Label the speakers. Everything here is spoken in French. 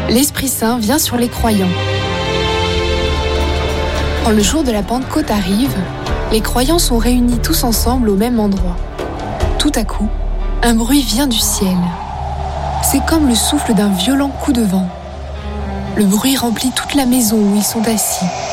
Speaker 1: l'Esprit Saint vient sur les croyants. Quand le jour de la Pentecôte arrive, les croyants sont réunis tous ensemble au même endroit. Tout à coup, un bruit vient du ciel. C'est comme le souffle d'un violent coup de vent. Le bruit remplit toute la maison où ils sont assis.